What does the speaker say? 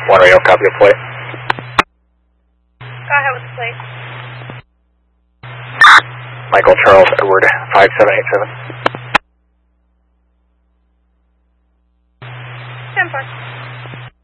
One radio, copy of plate. Go ahead with the plate. Michael Charles Edward 5787. 10-4.